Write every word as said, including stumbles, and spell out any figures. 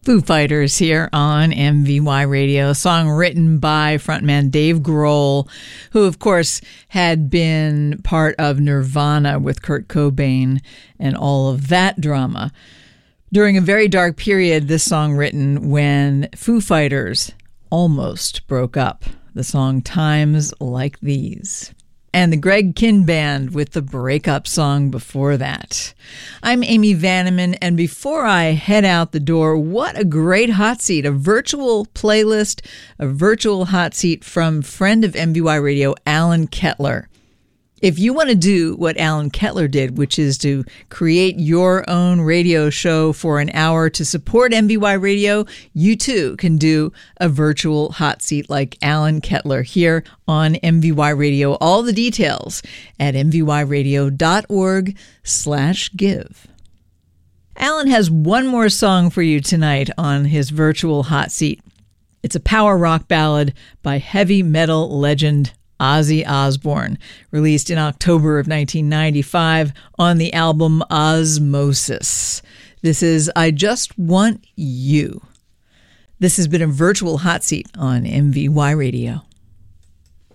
Foo Fighters here on M V Y Radio, a song written by frontman Dave Grohl, who, of course, had been part of Nirvana with Kurt Cobain and all of that drama. During a very dark period, this song written when Foo Fighters almost broke up. The song Times Like These. And the Greg Kihn Band with the breakup song before that. I'm Amy Vanneman, and before I head out the door, what a great hot seat, a virtual playlist, a virtual hot seat from friend of M V Y Radio, Alan Kettler. If you want to do what Alan Kettler did, which is to create your own radio show for an hour to support M V Y Radio, you too can do a virtual hot seat like Alan Kettler here on M V Y Radio. All the details at mvyradio.org slash give. Alan has one more song for you tonight on his virtual hot seat. It's a power rock ballad by heavy metal legend Ozzy Osbourne, released in October of nineteen ninety-five on the album Osmosis. This is I Just Want You. This has been a virtual hot seat on M V Y Radio.